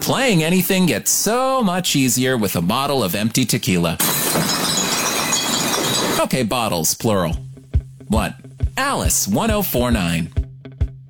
Playing anything gets so much easier with a bottle of empty tequila. Okay, bottles, plural. What? Alice 1049.